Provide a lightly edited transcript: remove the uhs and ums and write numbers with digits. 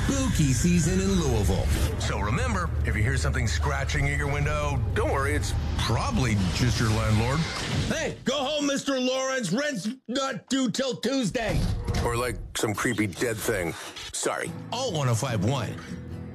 spooky season in Louisville. So remember, if you hear something scratching at your window, don't worry, it's probably just your landlord. Hey, go home, Mr. Lawrence. Rent's not due till Tuesday. Or like some creepy dead thing. Sorry. All 105.1.